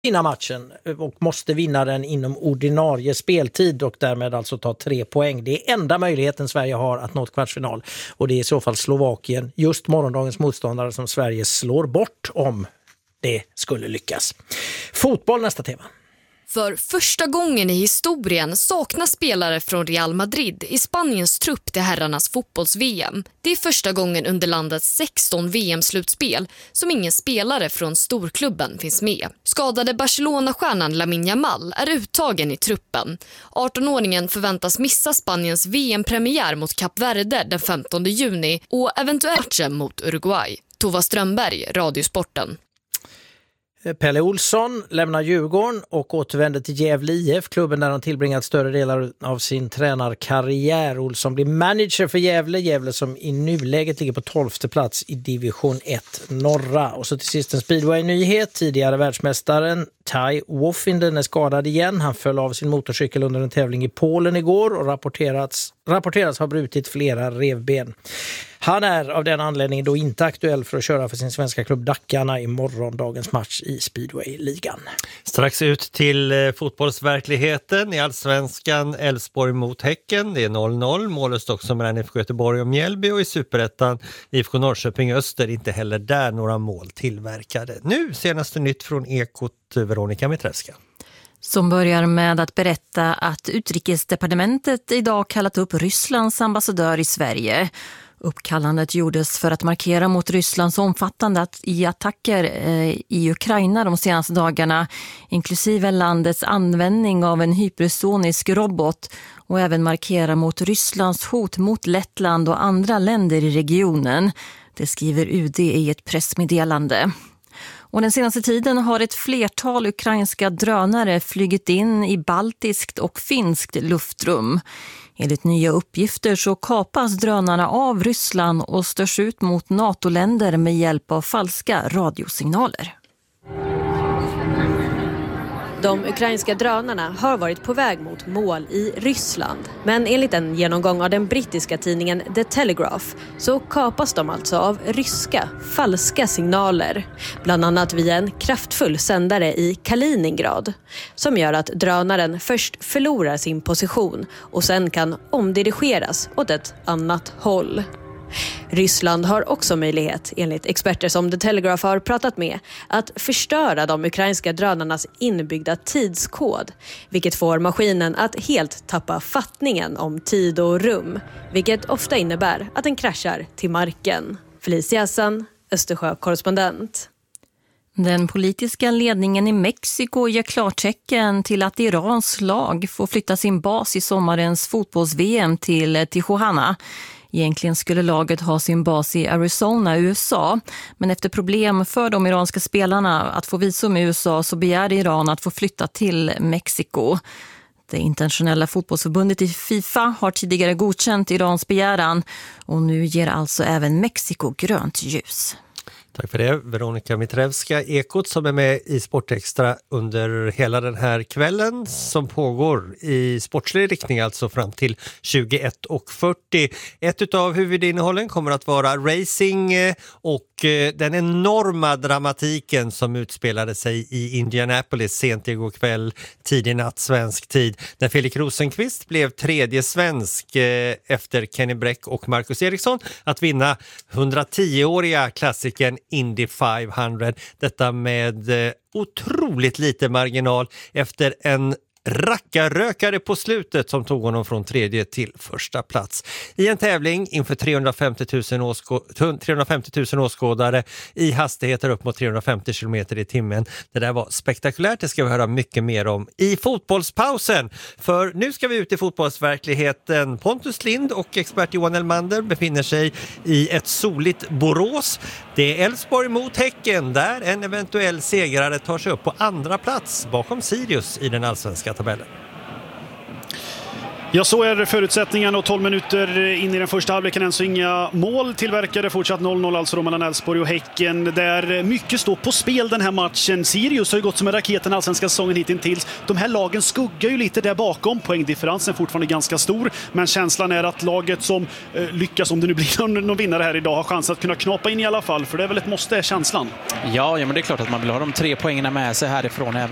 vinna matchen och måste vinna den inom ordinarie speltid och därmed alltså ta 3 poäng. Det är enda möjligheten Sverige har att nå kvartsfinal, och det är i så fall Slovakien, just morgondagens motståndare, som Sverige slår bort om det skulle lyckas. Fotboll nästa tema. För första gången i historien saknas spelare från Real Madrid i Spaniens trupp till herrarnas fotbolls-VM. Det är första gången under landets 16 VM-slutspel som ingen spelare från storklubben finns med. Skadade Barcelona-stjärnan Lamine Yamal är uttagen i truppen. 18-åringen förväntas missa Spaniens VM-premiär mot Kap Verde den 15 juni och eventuellt matchen mot Uruguay. Tova Strömberg, Radiosporten. Pelle Olsson lämnar Djurgården och återvänder till Gävle IF, klubben där han tillbringat större delar av sin tränarkarriär. Olsson blir manager för Gävle som i nuläget ligger på 12:e plats i division 1 norra. Och så till sist en speedway-nyhet. Tidigare världsmästaren Tai Woffinden är skadad igen. Han föll av sin motorcykel under en tävling i Polen igår och rapporteras ha brutit flera revben. Han är av den anledningen då inte aktuell för att köra för sin svenska klubb Dackarna i morgondagens match i Speedway-ligan. Strax ut till fotbollsverkligheten i Allsvenskan. Elfsborg mot Häcken, det är 0-0. Målöst också mellan IFK Göteborg och Mjällby, och i Superettan IFK Norrköping Öster, inte heller där några mål tillverkade. Nu senaste nytt från Ekot, Veronica Mitrevska. Som börjar med att berätta att Utrikesdepartementet idag kallat upp Rysslands ambassadör i Sverige. Uppkallandet gjordes för att markera mot Rysslands omfattande attacker i Ukraina de senaste dagarna, inklusive landets användning av en hypersonisk robot, och även markera mot Rysslands hot mot Lettland och andra länder i regionen. Det skriver UD i ett pressmeddelande. Och den senaste tiden har ett flertal ukrainska drönare flygit in i baltiskt och finskt luftrum. Enligt nya uppgifter så kapas drönarna av Ryssland och störs ut mot NATO-länder med hjälp av falska radiosignaler. De ukrainska drönarna har varit på väg mot mål i Ryssland. Men enligt en genomgång av den brittiska tidningen The Telegraph så kapas de alltså av ryska falska signaler. Bland annat via en kraftfull sändare i Kaliningrad. Som gör att drönaren först förlorar sin position och sen kan omdirigeras åt ett annat håll. Ryssland har också möjlighet, enligt experter som The Telegraph har pratat med, att förstöra de ukrainska drönarnas inbyggda tidskod, vilket får maskinen att helt tappa fattningen om tid och rum, vilket ofta innebär att den kraschar till marken. Felicia Hassan, Östersjö-korrespondent. Den politiska ledningen i Mexiko ger klartecken till att Irans lag får flytta sin bas i sommarens fotbolls-VM till Tijuana. Egentligen skulle laget ha sin bas i Arizona, USA, men efter problem för de iranska spelarna att få visum i USA så begärde Iran att få flytta till Mexiko. Det internationella fotbollsförbundet i FIFA har tidigare godkänt Irans begäran, och nu ger alltså även Mexiko grönt ljus. Tack för det, Veronica Mitrevska. Ekot som är med i Sportextra under hela den här kvällen som pågår i sportslig riktning, alltså fram till 21:40. Ett av huvudinnehållen kommer att vara racing och den enorma dramatiken som utspelade sig i Indianapolis sent igår kväll, tidig natt svensk tid, när Felix Rosenqvist blev tredje svensk efter Kenny Bräck och Marcus Eriksson att vinna 110-åriga klassikern Indy 500. Detta med otroligt lite marginal efter en rackarrökare på slutet som tog honom från tredje till första plats. I en tävling inför 350 000 åskådare i hastigheter upp mot 350 km i timmen. Det där var spektakulärt, det ska vi höra mycket mer om i fotbollspausen. För nu ska vi ut i fotbollsverkligheten. Pontus Lind och expert Johan Elmander befinner sig i ett soligt Borås. Det är Elfsborg mot Häcken där en eventuell segrare tar sig upp på andra plats bakom Sirius i den allsvenska tabellen. Ja, så är förutsättningen, och 12 minuter in i den första halvleken än så inga mål tillverkade. Fortsatt 0-0 alltså då mellan Elfsborg och Häcken. Där mycket står på spel den här matchen. Sirius har ju gått som en raket den allsvenska säsongen hittills. De här lagen skuggar ju lite där bakom. Poängdifferensen är fortfarande ganska stor. Men känslan är att laget som lyckas, om det nu blir någon vinnare här idag, har chans att kunna knapa in i alla fall. För det är väl ett måste, känslan. Ja, men det är klart att man vill ha de 3 poängerna med sig härifrån.